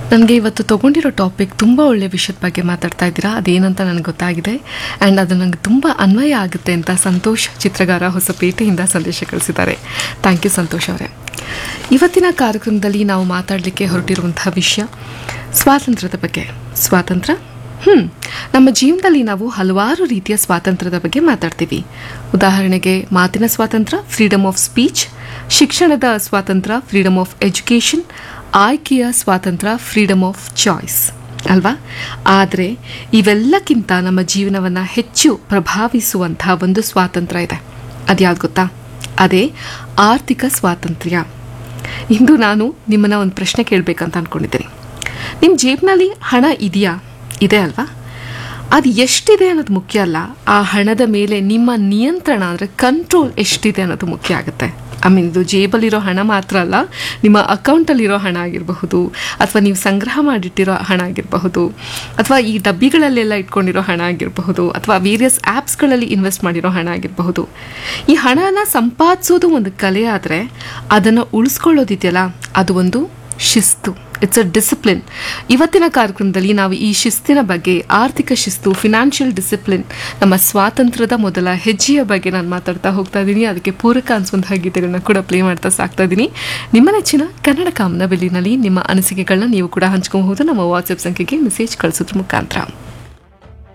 ನನಗೆ ಇವತ್ತು ತೊಗೊಂಡಿರೋ ಟಾಪಿಕ್ ತುಂಬ ಒಳ್ಳೆಯ ವಿಷಯದ ಬಗ್ಗೆ ಮಾತಾಡ್ತಾ ಇದ್ದೀರಾ. ಅದೇನಂತ ನನಗೆ ಗೊತ್ತಾಗಿದೆ ಆ್ಯಂಡ್ ಅದು ನನಗೆ ತುಂಬ ಅನ್ವಯ ಆಗುತ್ತೆ ಅಂತ ಸಂತೋಷ್ ಚಿತ್ರಗಾರ ಹೊಸಪೇಟೆಯಿಂದ ಸಂದೇಶ ಕಳಿಸಿದ್ದಾರೆ. ಥ್ಯಾಂಕ್ ಯು ಸಂತೋಷ್ ಅವರೇ. ಇವತ್ತಿನ ಕಾರ್ಯಕ್ರಮದಲ್ಲಿ ನಾವು ಮಾತಾಡಲಿಕ್ಕೆ ಹೊರಟಿರುವಂತಹ ವಿಷಯ ಸ್ವಾತಂತ್ರ್ಯದ ಬಗ್ಗೆ. ಸ್ವಾತಂತ್ರ್ಯ ನಮ್ಮ ಜೀವನದಲ್ಲಿ ನಾವು ಹಲವಾರು ರೀತಿಯ ಸ್ವಾತಂತ್ರ್ಯದ ಬಗ್ಗೆ ಮಾತಾಡ್ತೀವಿ. ಉದಾಹರಣೆಗೆ ಮಾತಿನ ಸ್ವಾತಂತ್ರ್ಯ, ಫ್ರೀಡಮ್ ಆಫ್ ಸ್ಪೀಚ್, ಶಿಕ್ಷಣದ ಸ್ವಾತಂತ್ರ್ಯ, ಫ್ರೀಡಮ್ ಆಫ್ ಎಜುಕೇಷನ್, ಆಯ್ಕೆಯ ಸ್ವಾತಂತ್ರ್ಯ, ಫ್ರೀಡಮ್ ಆಫ್ ಚಾಯ್ಸ್ ಅಲ್ವಾ. ಆದರೆ ಇವೆಲ್ಲಕ್ಕಿಂತ ನಮ್ಮ ಜೀವನವನ್ನು ಹೆಚ್ಚು ಪ್ರಭಾವಿಸುವಂತಹ ಒಂದು ಸ್ವಾತಂತ್ರ್ಯ ಇದೆ. ಅದ್ಯಾವ್ದು ಗೊತ್ತಾ? ಅದೇ ಆರ್ಥಿಕ ಸ್ವಾತಂತ್ರ್ಯ. ಇಂದು ನಾನು ನಿಮ್ಮನ್ನ ಒಂದು ಪ್ರಶ್ನೆ ಕೇಳಬೇಕಂತ ಅಂದ್ಕೊಂಡಿದ್ದೀನಿ. ನಿಮ್ಮ ಜೇಬಿನಲ್ಲಿ ಹಣ ಇದೆಯಾ? ಇದೆ ಅಲ್ವಾ? ಅದು ಎಷ್ಟಿದೆ ಅನ್ನೋದು ಮುಖ್ಯ ಅಲ್ಲ, ಆ ಹಣದ ಮೇಲೆ ನಿಮ್ಮ ನಿಯಂತ್ರಣ ಅಂದರೆ ಕಂಟ್ರೋಲ್ ಎಷ್ಟಿದೆ ಅನ್ನೋದು ಮುಖ್ಯ ಆಗುತ್ತೆ. ಇದು ಜೇಬಲ್ಲಿರೋ ಹಣ ಮಾತ್ರ ಅಲ್ಲ, ನಿಮ್ಮ ಅಕೌಂಟಲ್ಲಿರೋ ಹಣ ಆಗಿರಬಹುದು, ಅಥವಾ ನೀವು ಸಂಗ್ರಹ ಮಾಡಿಟ್ಟಿರೋ ಹಣ ಆಗಿರಬಹುದು, ಅಥವಾ ಈ ಡಬ್ಬಿಗಳಲ್ಲೆಲ್ಲ ಇಟ್ಕೊಂಡಿರೋ ಹಣ ಆಗಿರಬಹುದು, ಅಥವಾ ವೇರಿಯಸ್ ಆ್ಯಪ್ಸ್ಗಳಲ್ಲಿ ಇನ್ವೆಸ್ಟ್ ಮಾಡಿರೋ ಹಣ ಆಗಿರಬಹುದು. ಈ ಹಣನ ಸಂಪಾದಿಸೋದು ಒಂದು ಕಲೆ ಆದರೆ ಅದನ್ನು ಉಳಿಸ್ಕೊಳ್ಳೋದಿದೆಯಲ್ಲ, ಅದು ಒಂದು ಶಿಸ್ತು. It's a discipline. ಇವತ್ತಿನ ಕಾರ್ಯಕ್ರಮದಲ್ಲಿ ನಾವು ಈ ಶಿಸ್ತಿನ ಬಗ್ಗೆ, ಆರ್ಥಿಕ ಶಿಸ್ತು, ಫಿನಾನ್ಷಿಯಲ್ ಡಿಸಿಪ್ಲಿನ್, ನಮ್ಮ ಸ್ವಾತಂತ್ರ್ಯದ ಮೊದಲ ಹೆಜ್ಜೆಯ ಬಗ್ಗೆ ನಾನು ಮಾತಾಡ್ತಾ ಹೋಗ್ತಾ ಇದ್ದೀನಿ. ಅದಕ್ಕೆ ಪೂರಕ ಅನಿಸುವಂತಹ ಗೀತೆಗಳನ್ನ ಕೂಡ ಪ್ಲೇ ಮಾಡ್ತಾ ಸಾಕ್ತಾ ಇದ್ದೀನಿ. ನಿಮ್ಮ ನೆಚ್ಚಿನ ಕನ್ನಡ ಕಾಮನಬಿಲ್ಲಿನಲ್ಲಿ ನಿಮ್ಮ ಅನಿಸಿಕೆಗಳನ್ನ ನೀವು ಕೂಡ ಹಂಚ್ಕೊಬಹುದು ನಮ್ಮ ವಾಟ್ಸಪ್ ಸಂಖ್ಯೆಗೆ ಮೆಸೇಜ್ ಕಳಿಸೋದ್ರ ಮುಖಾಂತರ.